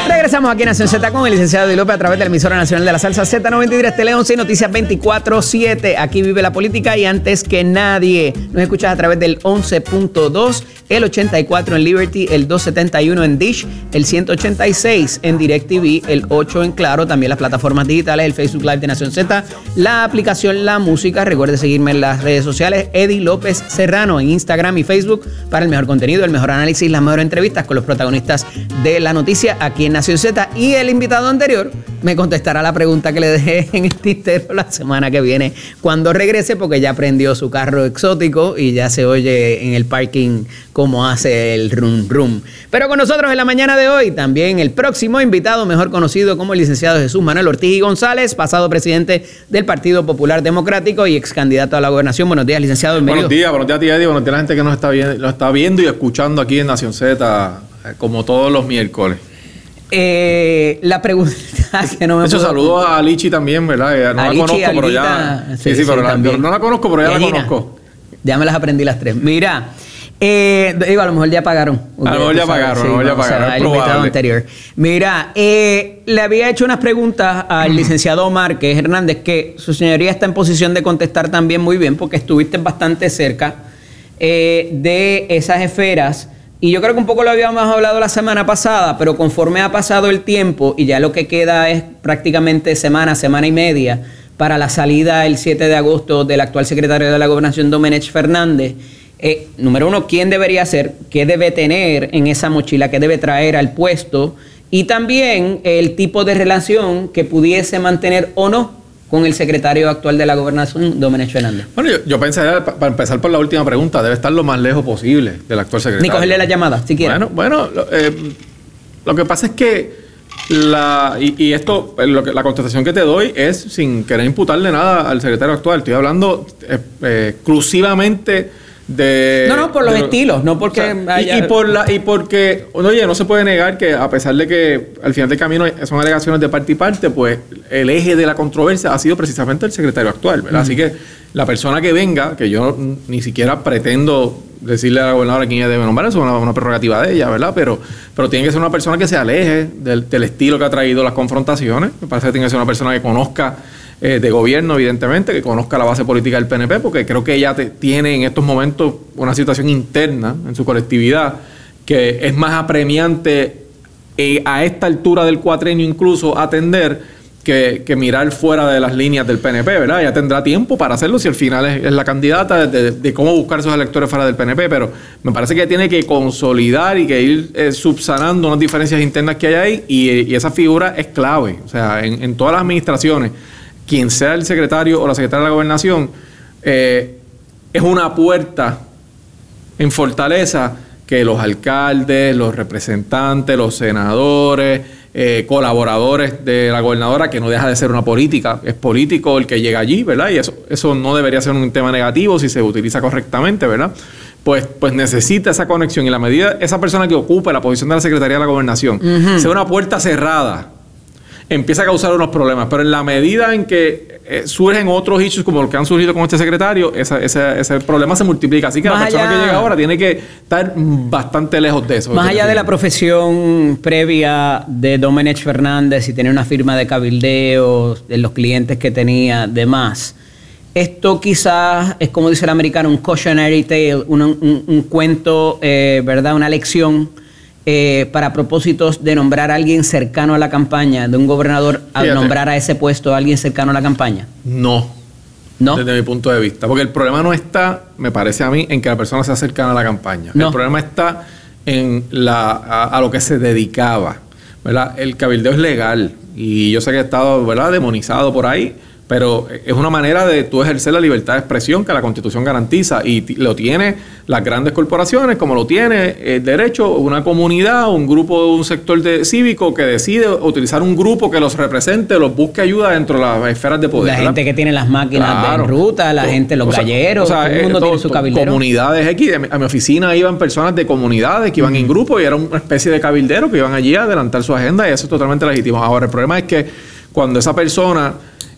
Regresamos aquí en Nación Z con el licenciado Eddie López a través de la emisora nacional de la salsa Z93, Tele 11 y Noticias 24/7. Aquí vive la política y antes que nadie nos escuchas a través del 11.2, el 84 en Liberty, el 271 en Dish, el 186 en DirecTV, el 8 en Claro, también las plataformas digitales, el Facebook Live de Nación Z, la aplicación La Música. Recuerde seguirme en las redes sociales, Eddie López Serrano, en Instagram y Facebook para el mejor contenido, el mejor análisis, las mejores entrevistas con los protagonistas de la noticia aquí en Nación Z. Y el invitado anterior me contestará la pregunta que le dejé en el tintero la semana que viene cuando regrese, porque ya prendió su carro exótico y ya se oye en el parking cómo hace el rum rum. Pero con nosotros en la mañana de hoy también el próximo invitado, mejor conocido como el licenciado Jesús Manuel Ortiz y González, pasado presidente del Partido Popular Democrático y ex candidato a la gobernación. Buenos días, licenciado. Bienvenido. Buenos días a ti, Eddie. Buenos días a la gente que lo está viendo y escuchando aquí en Nación Z, como todos los miércoles. La pregunta que no me... De hecho, saludo a Lichi también, ¿verdad? No la conozco, pero ya... Sí, pero no la conozco, pero ya la conozco. Ya me las aprendí las tres. Mira, digo, a lo mejor ya pagaron. A lo mejor ya pagaron, el invitado anterior. Mira, le había hecho unas preguntas al licenciado Omar, que es Hernández, que su señoría está en posición de contestar también muy bien, porque estuviste bastante cerca de esas esferas. Y yo creo que un poco lo habíamos hablado la semana pasada, pero conforme ha pasado el tiempo y ya lo que queda es prácticamente semana y media para la salida el 7 de agosto del actual secretario de la Gobernación, Domenech Fernández. Número uno, ¿quién debería ser? ¿Qué debe tener en esa mochila? ¿Qué debe traer al puesto? Y también el tipo de relación que pudiese mantener o no con el secretario actual de la Gobernación, Domenech Fernández. Bueno, yo pensaría, para empezar por la última pregunta, debe estar lo más lejos posible del actual secretario. Ni cogerle la llamada, si quiere. Bueno, lo que pasa es que la contestación que te doy es sin querer imputarle nada al secretario actual. Estoy hablando exclusivamente de... No, por los estilos, no porque... O sea, y porque, oye, no se puede negar que a pesar de que al final del camino son alegaciones de parte y parte, pues el eje de la controversia ha sido precisamente el secretario actual, ¿verdad? Así que la persona que venga, que yo ni siquiera pretendo decirle a la gobernadora quién ella debe nombrar, eso es una prerrogativa de ella, ¿verdad? Pero tiene que ser una persona que se aleje del estilo que ha traído las confrontaciones. Me parece que tiene que ser una persona que conozca de gobierno, evidentemente, que conozca la base política del PNP, porque creo que ella tiene en estos momentos una situación interna en su colectividad que es más apremiante a esta altura del cuatrenio incluso atender que mirar fuera de las líneas del PNP, ¿verdad? Ella tendrá tiempo para hacerlo si al final es la candidata de cómo buscar esos electores fuera del PNP, pero me parece que tiene que consolidar y que ir subsanando unas diferencias internas que hay ahí y esa figura es clave. O sea, en todas las administraciones, quien sea el secretario o la secretaria de la gobernación, es una puerta en fortaleza que los alcaldes, los representantes, los senadores, colaboradores de la gobernadora, que no deja de ser una política, es político el que llega allí, ¿verdad? Y eso no debería ser un tema negativo si se utiliza correctamente, ¿verdad? Pues necesita esa conexión y la medida, esa persona que ocupe la posición de la Secretaría de la Gobernación, sea una puerta cerrada, empieza a causar unos problemas, pero en la medida en que surgen otros issues como los que han surgido con este secretario, ese problema se multiplica. Así que la persona que llega ahora tiene que estar bastante lejos de eso. Más allá de la profesión previa de Domenech Fernández y tener una firma de cabildeo, de los clientes que tenía, demás, esto quizás es, como dice el americano, un cautionary tale, un cuento, ¿verdad? Una lección para propósitos de nombrar a alguien cercano a la campaña, de un gobernador a nombrar a ese puesto a alguien cercano a la campaña. No, desde mi punto de vista, porque el problema no está, me parece a mí, en que la persona sea cercana a la campaña. El problema está en a lo que se dedicaba, ¿verdad? El cabildeo es legal y yo sé que ha estado, ¿verdad?, demonizado por ahí, pero es una manera de tú ejercer la libertad de expresión que la Constitución garantiza y lo tiene las grandes corporaciones, como lo tiene el derecho una comunidad, un grupo, un sector cívico que decide utilizar un grupo que los represente, los busque ayuda dentro de las esferas de poder. La gente que tiene las máquinas de ruta, la gente, los galleros, todo el mundo tiene su cabildero. Comunidades X, a mi oficina iban personas de comunidades que iban en grupo y era una especie de cabildero que iban allí a adelantar su agenda y eso es totalmente legítimo. Ahora, el problema es que cuando esa persona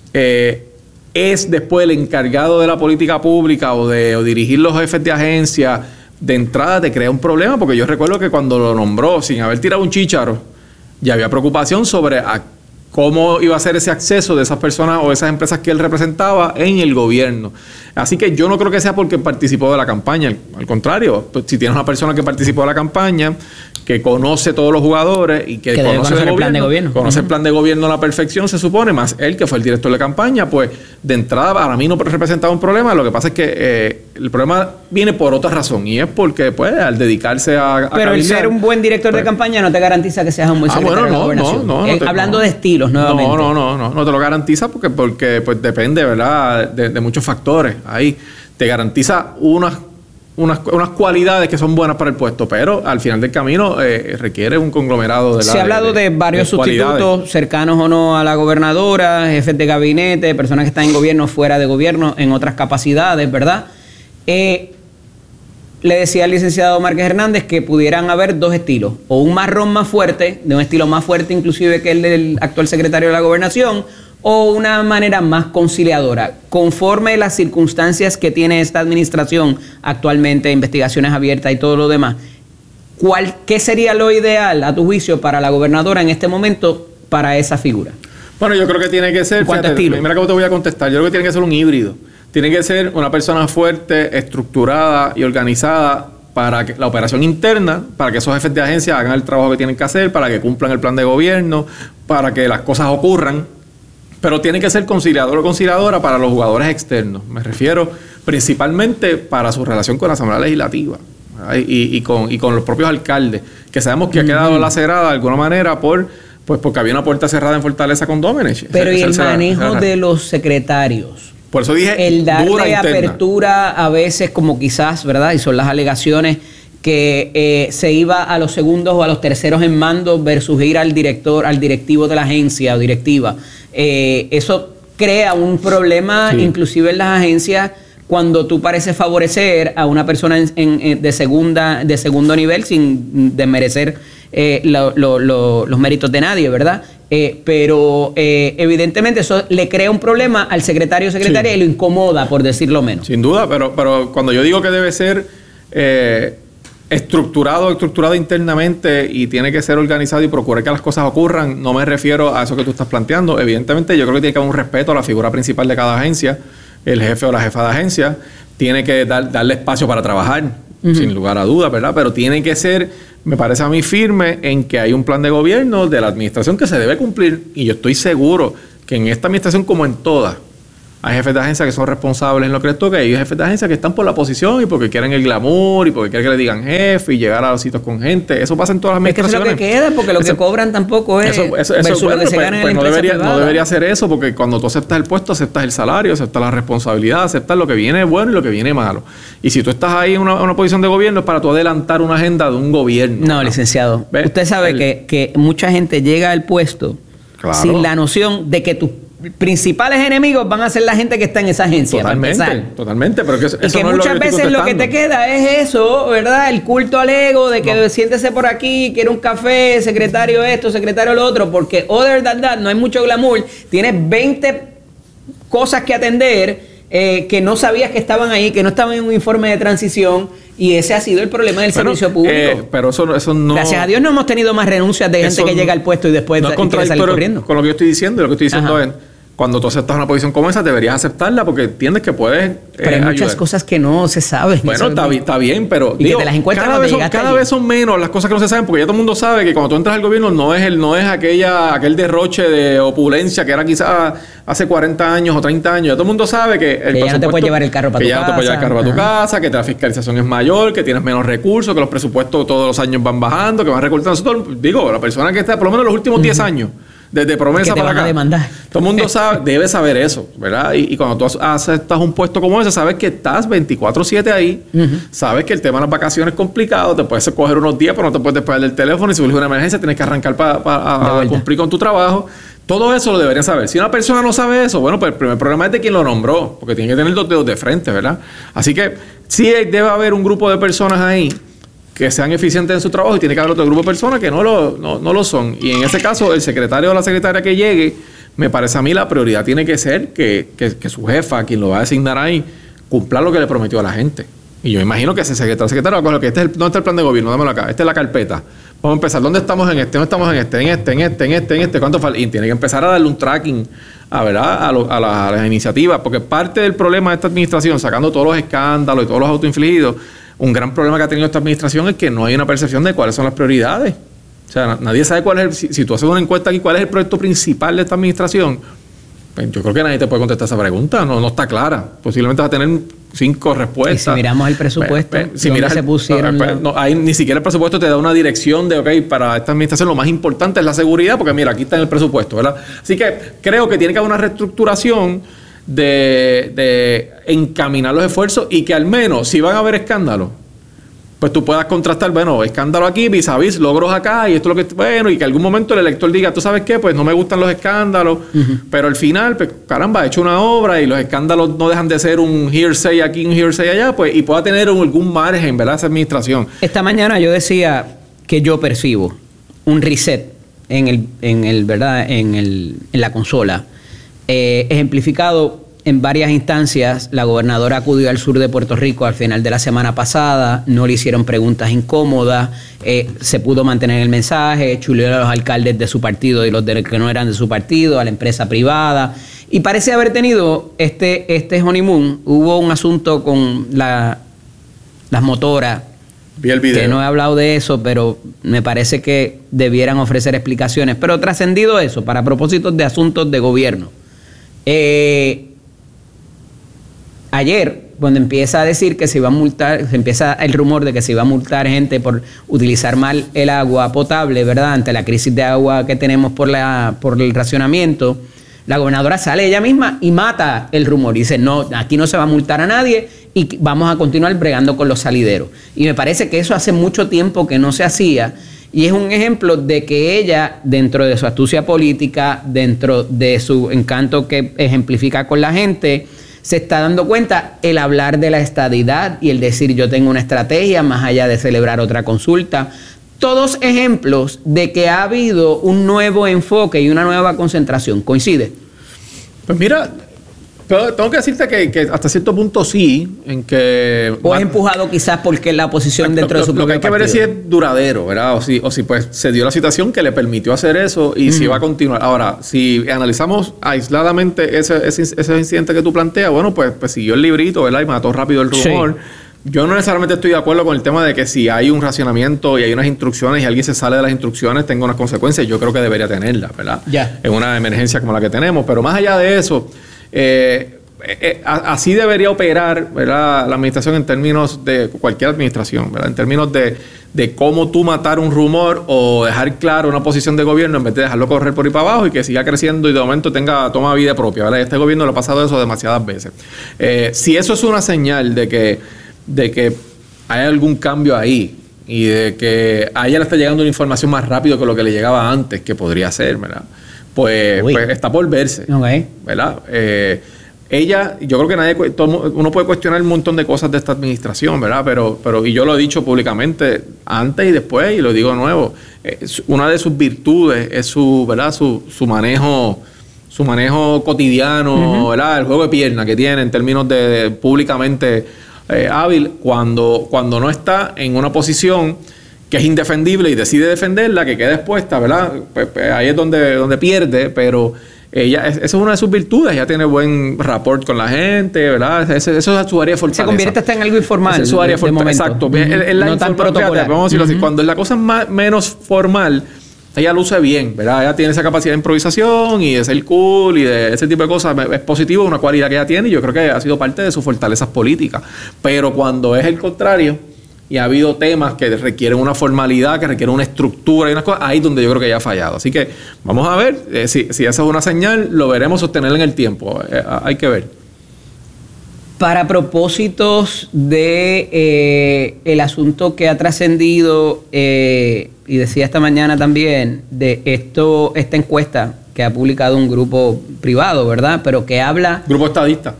es después el encargado de la política pública o dirigir los jefes de agencia, de entrada te crea un problema, porque yo recuerdo que cuando lo nombró, sin haber tirado un chícharo, ya había preocupación sobre cómo iba a ser ese acceso de esas personas o esas empresas que él representaba en el gobierno. Así que yo no creo que sea porque participó de la campaña. Al contrario, pues, si tienes una persona que participó de la campaña, que conoce todos los jugadores y que conoce el plan de gobierno. Conoce el plan de gobierno a la perfección, se supone, más él que fue el director de campaña, pues de entrada para mí no representaba un problema. Lo que pasa es que el problema viene por otra razón y es porque pues al dedicarse a pero el ser un buen director de campaña no te garantiza que seas un buen secretario de la gobernación. Hablando de estilos nuevamente. No te lo garantiza porque pues depende, ¿verdad? De muchos factores. Ahí te garantiza unas cualidades que son buenas para el puesto, pero al final del camino requiere un conglomerado de la... Se ha hablado de varios sustitutos cercanos o no a la gobernadora, jefes de gabinete, personas que están en gobierno, fuera de gobierno, en otras capacidades, ¿verdad? Le decía al licenciado Márquez Hernández que pudieran haber dos estilos, o un marrón más fuerte, de un estilo más fuerte inclusive que el del actual secretario de la Gobernación, o una manera más conciliadora. Conforme las circunstancias que tiene esta administración actualmente, investigaciones abiertas y todo lo demás, ¿qué sería lo ideal, a tu juicio, para la gobernadora en este momento para esa figura? Bueno, yo creo que tiene que ser... ¿Cuánto estilo? Mira cómo te voy a contestar. Yo creo que tiene que ser un híbrido. Tiene que ser una persona fuerte, estructurada y organizada para que la operación interna, para que esos jefes de agencia hagan el trabajo que tienen que hacer, para que cumplan el plan de gobierno, para que las cosas ocurran. Pero tiene que ser conciliador o conciliadora para los jugadores externos. Me refiero principalmente para su relación con la Asamblea Legislativa, ¿verdad? Y con los propios alcaldes, que sabemos que ha quedado lacerada de alguna manera porque había una puerta cerrada en Fortaleza con Domenech. Pero y el manejo de los secretarios. Por eso dije, el darle apertura a veces, como quizás, ¿verdad? Y son las alegaciones que se iba a los segundos o a los terceros en mando versus ir al directivo de la agencia o directiva. Eso crea un problema, inclusive en las agencias, cuando tú pareces favorecer a una persona de segundo nivel sin desmerecer los méritos de nadie, ¿verdad? Pero evidentemente eso le crea un problema al secretario o secretaria y lo incomoda, por decirlo menos. Sin duda, pero cuando yo digo que debe ser estructurado internamente y tiene que ser organizado y procurar que las cosas ocurran, no me refiero a eso que tú estás planteando. Evidentemente yo creo que tiene que haber un respeto a la figura principal de cada agencia, el jefe o la jefa de agencia, tiene que darle espacio para trabajar, sin lugar a dudas, ¿verdad? Pero tiene que ser, me parece a mí, firme en que hay un plan de gobierno de la administración que se debe cumplir. Y yo estoy seguro que en esta administración, como en todas, hay jefes de agencia que son responsables en lo que les toca y hay jefes de agencia que están por la posición y porque quieren el glamour y porque quieren que le digan jefe y llegar a los sitios con gente. Eso pasa en todas las administraciones. Es que eso es lo que queda, porque lo que cobran tampoco es versus lo que se gana en la empresa privada. No debería ser eso, porque cuando tú aceptas el puesto, aceptas el salario, aceptas la responsabilidad, aceptas lo que viene bueno y lo que viene malo. Y si tú estás ahí en una posición de gobierno es para tú adelantar una agenda de un gobierno. No, licenciado. ¿Ves? Usted sabe que mucha gente llega al puesto sin la noción de que tus principales enemigos van a ser la gente que está en esa agencia. Totalmente, pero eso que no muchas veces lo que te queda es eso, ¿verdad? El culto al ego de que siéntese por aquí, quiere un café, secretario esto, secretario lo otro, porque other than that no hay mucho glamour. Tienes 20 cosas que atender que no sabías que estaban ahí, que no estaban en un informe de transición, y ese ha sido el problema del servicio público. Pero eso no... Gracias a Dios no hemos tenido más renuncias de gente que llega al puesto y después quiere salir corriendo. Con lo que yo estoy diciendo, lo que estoy diciendo es, cuando tú aceptas una posición como esa, deberías aceptarla porque entiendes que puedes pero hay muchas cosas que no se saben. Bueno, está bien, pero y digo, que te las encuentras cada vez son menos las cosas que no se saben, porque ya todo el mundo sabe que cuando tú entras al gobierno no es aquel derroche de opulencia que era quizás hace 40 años o 30 años. Ya todo el mundo sabe que ya no te puede llevar el carro para tu casa. Que ya no te puede llevar el carro para tu casa, que la fiscalización es mayor, que tienes menos recursos, que los presupuestos todos los años van bajando, que van recortando. Digo, la persona que está, por lo menos los últimos 10 años, desde promesa para acá. Todo el mundo debe saber eso, ¿verdad? Y cuando tú aceptas un puesto como ese, sabes que estás 24/7 ahí, sabes que el tema de las vacaciones es complicado, te puedes coger unos días, pero no te puedes despegar del teléfono y si surge una emergencia tienes que arrancar para cumplir con tu trabajo. Todo eso lo deberían saber. Si una persona no sabe eso, bueno, pues el primer problema es de quien lo nombró, porque tiene que tener los dedos de frente, ¿verdad? Así que sí debe haber un grupo de personas ahí que sean eficientes en su trabajo y tiene que haber otro grupo de personas que no lo son. Y en ese caso, el secretario o la secretaria que llegue, me parece a mí la prioridad tiene que ser que su jefa, quien lo va a designar ahí, cumpla lo que le prometió a la gente. Y yo imagino que ese secretario va a coger que ¿dónde está el plan de gobierno? Dámelo acá. Esta es la carpeta. Vamos a empezar. ¿Dónde estamos en este? ¿Dónde estamos en este? ¿Cuánto falta? Y tiene que empezar a darle un tracking ¿verdad? a las iniciativas, porque parte del problema de esta administración, sacando todos los escándalos y todos los autoinfligidos, un gran problema que ha tenido esta administración es que no hay una percepción de cuáles son las prioridades. O sea, nadie sabe cuál es si tú haces una encuesta aquí, cuál es el proyecto principal de esta administración. Pues yo creo que nadie te puede contestar esa pregunta, no está clara. Posiblemente vas a tener 5 respuestas. Y si miramos el presupuesto, si miras se pusieron ni siquiera el presupuesto te da una dirección de, ok, para esta administración lo más importante es la seguridad, porque mira, aquí está en el presupuesto, ¿verdad? Así que creo que tiene que haber una reestructuración de encaminar los esfuerzos y que al menos, si van a haber escándalos, pues tú puedas contrastar, bueno, escándalo aquí, vis a vis, logros acá, y esto es lo que... Bueno, y que algún momento el elector diga, ¿tú sabes qué? Pues no me gustan los escándalos, pero al final, pues caramba, he hecho una obra y los escándalos no dejan de ser un hearsay aquí, un hearsay allá, pues, y pueda tener algún margen, ¿verdad? Esa administración. Esta mañana yo decía que yo percibo un reset ¿verdad? En la consola, ejemplificado en varias instancias. La gobernadora acudió al sur de Puerto Rico al final de la semana pasada, no le hicieron preguntas incómodas, se pudo mantener el mensaje, chuleó a los alcaldes de su partido y los que no eran de su partido, a la empresa privada, y parece haber tenido este honeymoon. Hubo un asunto con las motoras. Vi el video. Que no he hablado de eso, pero me parece que debieran ofrecer explicaciones. Pero trascendido eso, para propósitos de asuntos de gobierno. Ayer, cuando empieza a decir que se iba a multar, se empieza el rumor de que se iba a multar gente por utilizar mal el agua potable, ¿verdad? Ante la crisis de agua que tenemos por el racionamiento, la gobernadora sale ella misma y mata el rumor. Y dice, no, aquí no se va a multar a nadie y vamos a continuar bregando con los salideros. Y me parece que eso hace mucho tiempo que no se hacía. Y es un ejemplo de que ella, dentro de su astucia política, dentro de su encanto que ejemplifica con la gente, se está dando cuenta el hablar de la estadidad y el decir yo tengo una estrategia más allá de celebrar otra consulta. Todos ejemplos de que ha habido un nuevo enfoque y una nueva concentración. ¿Coincide? Pues mira, pero tengo que decirte que hasta cierto punto sí, en que... O es empujado quizás porque la oposición dentro de su propio partido. Lo que hay que ver es si es duradero, ¿verdad? O si pues se dio la situación que le permitió hacer eso y si va a continuar. Ahora, si analizamos aisladamente ese incidente que tú planteas, bueno, pues siguió el librito, ¿verdad? Y mató rápido el rumor. Sí. Yo no necesariamente estoy de acuerdo con el tema de que si hay un racionamiento y hay unas instrucciones y alguien se sale de las instrucciones tenga unas consecuencias. Yo creo que debería tenerlas, ¿verdad? Ya. En una emergencia como la que tenemos. Pero más allá de eso... así debería operar, ¿verdad? La administración en términos de cualquier administración, ¿verdad? En términos de cómo tú matar un rumor o dejar claro una posición de gobierno en vez de dejarlo correr por ahí para abajo y que siga creciendo y de momento toma vida propia, ¿verdad? Este gobierno le ha pasado eso demasiadas veces. Si eso es una señal de que hay algún cambio ahí y de que a ella le está llegando una información más rápido que lo que le llegaba antes, que podría ser, ¿verdad? Pues está por verse, okay, ¿verdad? Ella, yo creo que uno puede cuestionar un montón de cosas de esta administración, ¿verdad? Pero y yo lo he dicho públicamente antes y después, y lo digo de nuevo, una de sus virtudes es ¿verdad? Su manejo cotidiano, ¿verdad? El juego de pierna que tiene en términos de públicamente hábil cuando no está en una posición que es indefendible y decide defenderla, que queda expuesta, ¿verdad? Pues ahí es donde pierde, pero ella, esa es una de sus virtudes, ella tiene buen rapport con la gente, ¿verdad? Eso es su área de fortaleza. Se convierte hasta en algo informal. Es su área de fortaleza. Exacto. No tan protocolar. Vamos a decirlo así, cuando la cosa es menos formal, ella luce bien, ¿verdad? Ella tiene esa capacidad de improvisación y de ser cool y de ese tipo de cosas. Es positivo, una cualidad que ella tiene y yo creo que ha sido parte de sus fortalezas políticas. Pero cuando es el contrario y ha habido temas que requieren una formalidad, que requieren una estructura y unas cosas, ahí es donde yo creo que ella ha fallado. Así que vamos a ver si esa es una señal, lo veremos sostener en el tiempo. Hay que ver. Para propósitos de el asunto que ha trascendido, y decía esta mañana también, de esta encuesta que ha publicado un grupo privado, ¿verdad? Pero que habla... Grupo estadista.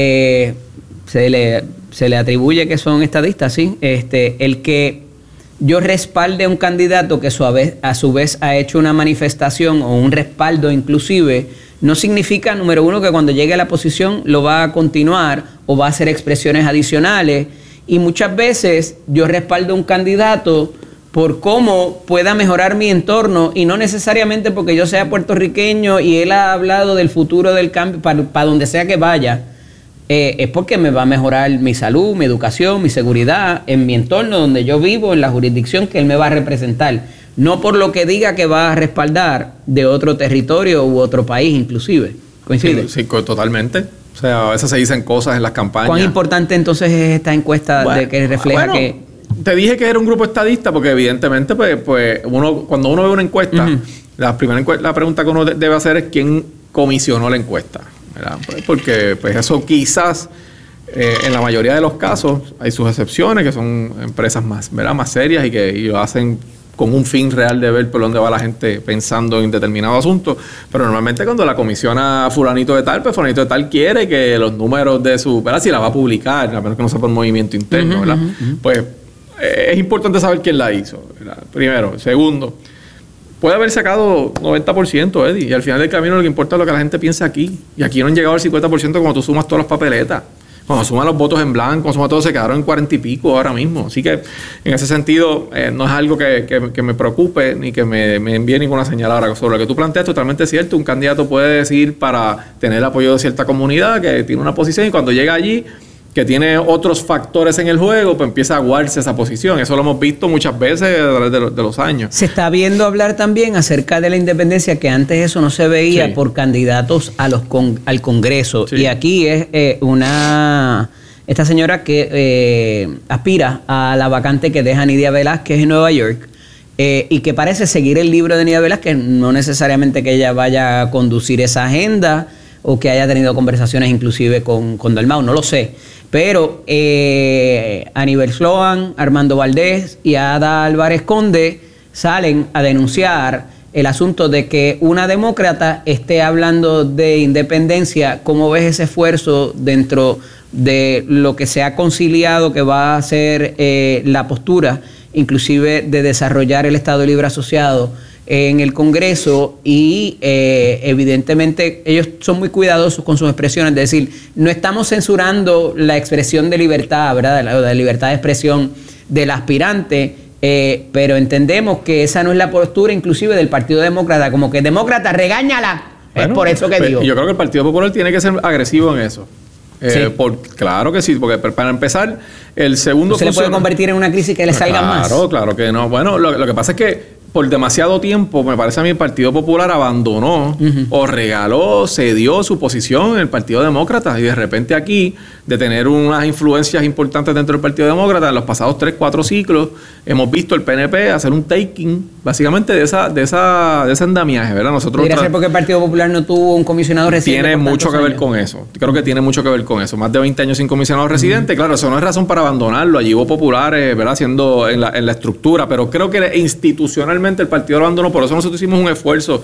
Se le atribuye que son estadistas, sí. El que yo respalde a un candidato que a su vez ha hecho una manifestación o un respaldo inclusive, no significa, número uno, que cuando llegue a la posición lo va a continuar o va a hacer expresiones adicionales. Y muchas veces yo respaldo a un candidato por cómo pueda mejorar mi entorno, y no necesariamente porque yo sea puertorriqueño y él ha hablado del futuro del cambio para donde sea que vaya, es porque me va a mejorar mi salud, mi educación, mi seguridad en mi entorno donde yo vivo, en la jurisdicción que él me va a representar, no por lo que diga que va a respaldar de otro territorio u otro país inclusive. ¿Coincide? Sí, totalmente. O sea, a veces se dicen cosas en las campañas. ¿Cuán importante entonces es esta encuesta de que refleja que... Te dije que era un grupo estadista porque evidentemente pues cuando uno ve una encuesta, la pregunta que uno debe hacer es quién comisionó la encuesta, ¿verdad? Pues porque pues eso quizás en la mayoría de los casos hay sus excepciones, que son empresas más, ¿verdad?, más serias y lo hacen con un fin real de ver por dónde va la gente pensando en determinado asunto. Pero normalmente cuando la comisiona fulanito de tal, pues fulanito de tal quiere que los números de su, ¿verdad?, si la va a publicar, a menos que no sea por movimiento interno, ¿verdad? Pues es importante saber quién la hizo, ¿verdad? Primero. Segundo, puede haber sacado 90%, Eddie, y al final del camino lo que importa es lo que la gente piensa aquí. Y aquí no han llegado al 50% cuando tú sumas todas las papeletas. Cuando suman los votos en blanco, cuando suman todo, se quedaron en 40 y pico ahora mismo. Así que, en ese sentido, no es algo que me preocupe ni que me envíe ninguna señal. Ahora, sobre lo que tú planteas, totalmente cierto. Un candidato puede decir para tener el apoyo de cierta comunidad que tiene una posición y cuando llega allí, que tiene otros factores en el juego, pues empieza a aguarse esa posición. Eso lo hemos visto muchas veces a través de los años. Se está viendo hablar también acerca de la independencia, que antes eso no se veía por candidatos a al Congreso. Sí. Y aquí es esta señora que aspira a la vacante que deja Nidia Velázquez en Nueva York, y que parece seguir el libro de Nidia Velázquez, no necesariamente que ella vaya a conducir esa agenda o que haya tenido conversaciones inclusive con Dalmau, no lo sé. Pero Aníbal Sloan, Armando Valdés y Ada Álvarez Conde salen a denunciar el asunto de que una demócrata esté hablando de independencia. ¿Cómo ves ese esfuerzo dentro de lo que se ha conciliado que va a ser la postura, inclusive de desarrollar el Estado Libre Asociado en el Congreso? Y evidentemente ellos son muy cuidadosos con sus expresiones, de decir, no estamos censurando la expresión de libertad, ¿verdad?, la libertad de expresión del aspirante, pero entendemos que esa no es la postura inclusive del Partido Demócrata, como que demócrata, regáñala. Bueno, es por eso que digo. Yo creo que el Partido Popular tiene que ser agresivo en eso. Sí. Claro que sí, porque para empezar, el segundo... ¿Se le puede convertir en una crisis que le salga más? Claro que no. Bueno, lo que pasa es que por demasiado tiempo, me parece a mí, el Partido Popular abandonó o regaló, cedió su posición en el Partido Demócrata. Y de repente aquí, de tener unas influencias importantes dentro del Partido Demócrata, en los pasados 3-4 ciclos, hemos visto el PNP hacer un taking, básicamente, de ese andamiaje, ¿verdad? Nosotros... ¿Podría ser porque el Partido Popular no tuvo un comisionado residente? Tiene mucho que ver con eso. Creo que tiene mucho que ver con eso. Más de 20 años sin comisionado residente. Claro, eso no es razón para abandonarlo. Allí hubo populares, ¿verdad?, haciendo en la estructura, pero creo que institucionalmente el partido lo abandonó. Por eso nosotros hicimos un esfuerzo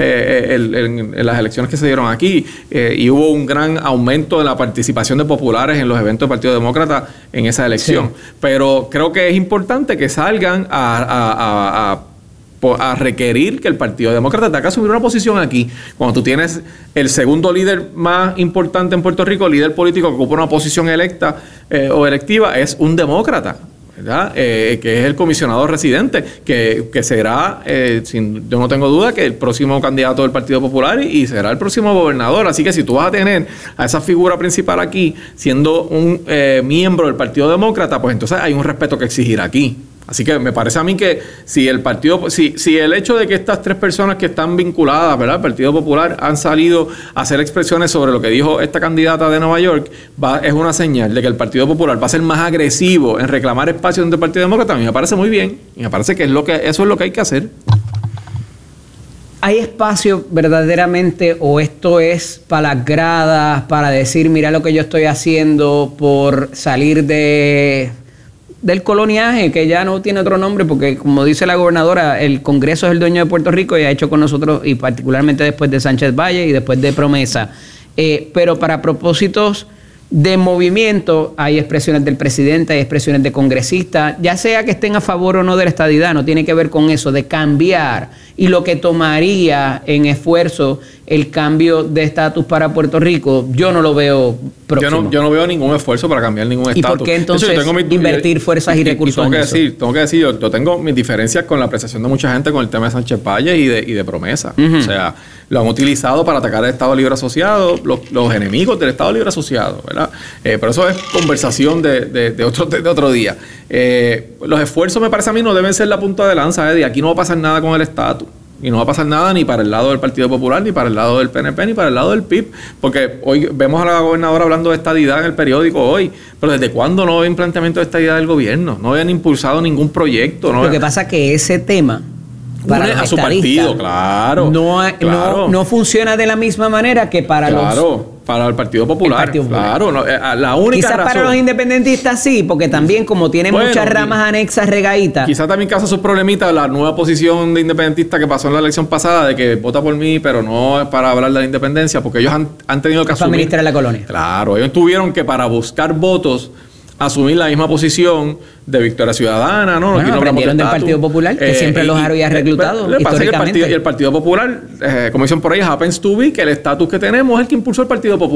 en las elecciones que se dieron aquí, y hubo un gran aumento de la participación de populares en los eventos del Partido Demócrata en esa elección. Sí. Pero creo que es importante que salgan a requerir que el Partido Demócrata tenga que asumir una posición aquí. Cuando tú tienes el segundo líder más importante en Puerto Rico, el líder político que ocupa una posición electa o electiva, es un demócrata, ¿verdad? Que es el comisionado residente, que será, yo no tengo duda, que el próximo candidato del Partido Popular y será el próximo gobernador. Así que si tú vas a tener a esa figura principal aquí, siendo un miembro del Partido Demócrata, pues entonces hay un respeto que exigir aquí. Así que me parece a mí que si el partido, si el hecho de que estas tres personas que están vinculadas, ¿verdad?, al Partido Popular han salido a hacer expresiones sobre lo que dijo esta candidata de Nueva York, es una señal de que el Partido Popular va a ser más agresivo en reclamar espacios dentro del Partido Demócrata. A mí me parece muy bien y me parece que eso es lo que hay que hacer. ¿Hay espacio verdaderamente, o esto es para las gradas, para decir, mira lo que yo estoy haciendo por salir del coloniaje, que ya no tiene otro nombre, porque como dice la gobernadora, el Congreso es el dueño de Puerto Rico y ha hecho con nosotros, y particularmente después de Sánchez Valle y después de Promesa? Pero para propósitos de movimiento hay expresiones del presidente, hay expresiones de congresistas, ya sea que estén a favor o no de la estadidad, no tiene que ver con eso, de cambiar y lo que tomaría en esfuerzo el cambio de estatus para Puerto Rico, yo no lo veo próximo. Yo no veo ningún esfuerzo para cambiar ningún estatus. ¿Y por qué entonces de hecho, yo tengo invertir fuerzas y recursos en eso? Tengo que decir, yo tengo mis diferencias con la apreciación de mucha gente con el tema de Sánchez Valle y de Promesa. O sea, lo han utilizado para atacar al Estado Libre Asociado, los enemigos del Estado Libre Asociado, ¿verdad? Pero eso es conversación de otro día. Los esfuerzos, me parece a mí, no deben ser la punta de lanza, Eddie. Aquí no va a pasar nada con el estatus. Y no va a pasar nada ni para el lado del Partido Popular, ni para el lado del PNP, ni para el lado del PIB. Porque hoy vemos a la gobernadora hablando de estadidad en el periódico hoy. Pero ¿desde cuándo no había planteamiento de estadidad del gobierno? No habían impulsado ningún proyecto. Lo que pasa es que ese tema para los a su partido, claro. No funciona de la misma manera que para para el Partido Popular. Claro, la única quizás para los independentistas sí, porque también como tiene muchas ramas anexas regaditas. Quizás también causa sus problemitas la nueva posición de independentista que pasó en la elección pasada de que vota por mí, pero no es para hablar de la independencia, porque ellos han tenido que asumir. Para administrar la colonia. Claro, ellos tuvieron que para buscar votos asumir la misma posición de Victoria Ciudadana, ¿no? Bueno, aprendieron del Partido Popular, que siempre los había reclutado históricamente. Y el Partido Popular, como dicen por ahí, happens to be, que el estatus que tenemos es el que impulsó el Partido Popular.